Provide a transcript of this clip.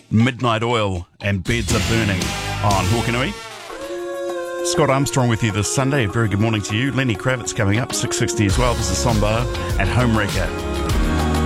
Midnight Oil and Beds Are Burning on Hokanui. Scott Armstrong with you this Sunday. A very good morning to you. Lenny Kravitz coming up, 6:60 as well. This is Sombar and Homewrecker.